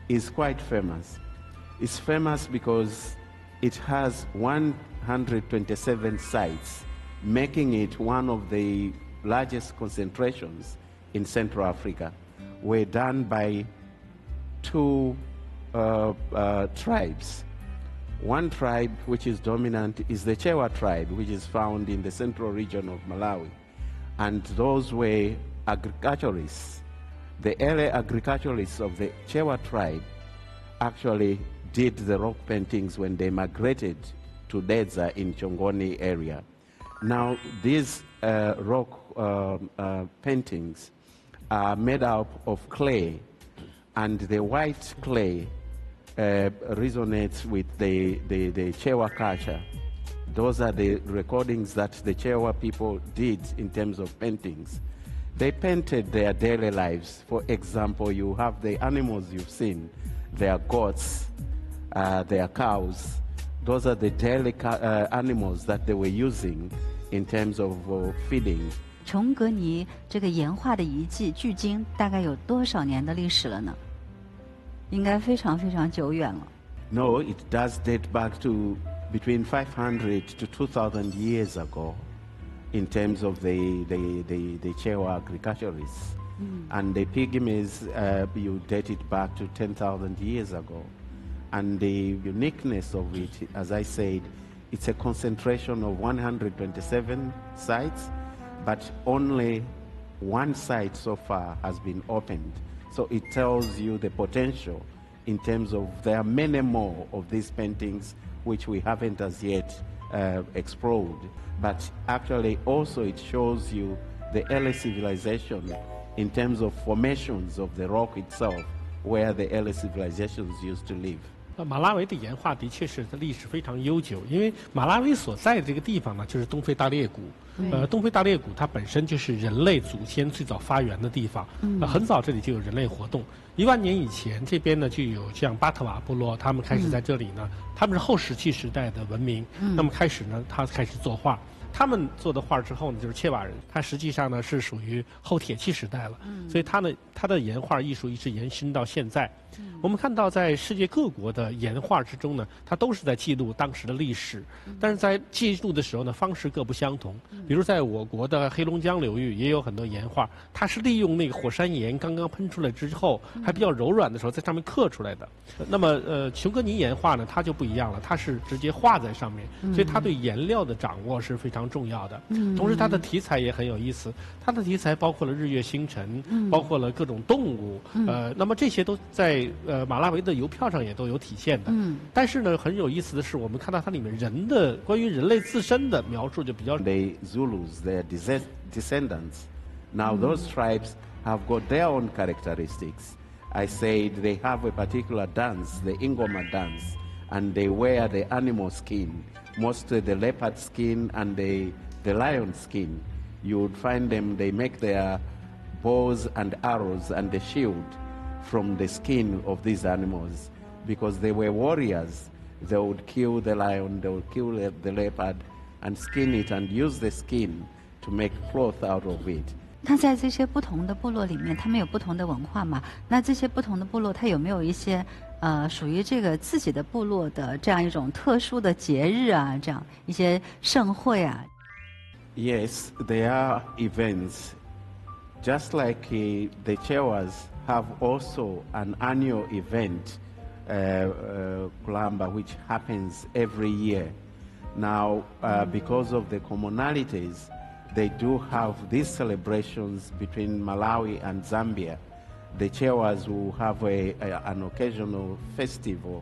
is quite famous. It's famous because it has 127 sites, making it one of the largest concentrations in Central Africa. Were done by two tribes. One tribe which is dominant is the Chewa tribe, which is found in the central region of Malawi. And those were agriculturists. The early agriculturists of the Chewa tribe actually did the rock paintings when they migrated to Dedza in Chongoni area. Now, these rock paintings are made up of clay, and the white clay resonates with the Chewa culture. Those are the recordings that the Chewa people did in terms of paintings. They painted their daily lives. For example, you have the animals you've seen, their goats, their cows. Those are the daily animals that they were using in terms of feeding. 琼格尼这个岩画的遗迹，距今大概有多少年的历史了呢？应该非常非常久远了。 No, it does date back to between 500 to 2,000 years ago, in terms of the Chewa agriculturists. And the Pygmies, you date it back to 10,000 years ago. And the uniqueness of it, as I said, it's a concentration of 127 sites, but only one site so far has been opened. So it tells you the potential in terms of there are many more of these paintings which we haven't as yet explored. But actually also it shows you the early civilization in terms of formations of the rock itself, where the early civilizations used to live. 马拉维的岩画的确是它历史非常悠久，因为马拉维所在的这个地方呢，就是东非大裂谷。东非大裂谷它本身就是人类祖先最早发源的地方，很早这里就有人类活动。1万年以前，这边呢就有像巴特瓦部落，他们开始在这里呢，他们是后石器时代的文明，那么开始呢，他开始作画。他们做的画之后呢，就是切瓦人，他实际上呢是属于后铁器时代了，所以他的岩画艺术一直延伸到现在。我们看到在世界各国的岩画之中呢，它都是在记录当时的历史，但是在记录的时候呢，方式各不相同。比如在我国的黑龙江流域也有很多岩画，它是利用那个火山岩刚刚喷出来之后还比较柔软的时候在上面刻出来的。那么琼格尼岩画呢，它就不一样了，它是直接画在上面，所以它对颜料的掌握是非常重要的。同时它的题材也很有意思，它的题材包括了日月星辰，包括了各种动物，那么这些都在马拉维的邮票上也都有体现的。但是呢，很有意思的是，我们看到它里面人的关于人类自身的描述就比较。 The Zulus, their descendants. Now those tribes have got their own characteristics. I said they have a particular dance, the Ingoma dance, and they wear the animal skin, mostly the leopard skin and the lion skin. You would find them, they make their bows and arrows and the shield from the skin of these animals, because they were warriors. They would kill the lion, they would kill the leopard and skin it and use the skin to make cloth out of it. 那在这些不同的部落里面，他们有不同的文化嘛？那这些不同的部落，它有没有一些属于这个自己的部落的这样一种特殊的节日啊？这样一些盛会啊？ Yes, there are events. Just like the Chewas have also an annual event, Kulamba, which happens every year. Now, because of the commonalities, they do have these celebrations between Malawi and Zambia. The Chewas will have an occasional festival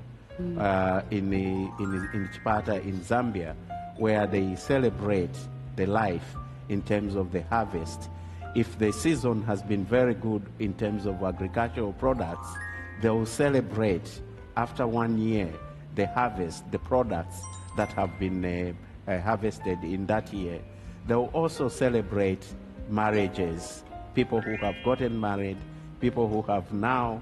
in Chipata in Zambia, where they celebrate the life in terms of the harvest. If the season has been very good in terms of agricultural products, they will celebrate after 1 year the harvest, the products that have been harvested in that year. They will also celebrate marriages, people who have gotten married, people who have now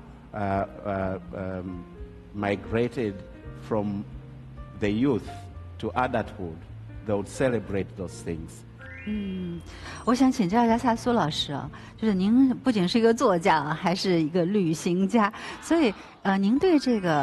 migrated from the youth to adulthood. They would celebrate those things. 我想请教一下萨苏老师啊，就是您不仅是一个作家啊，还是一个旅行家，所以您对这个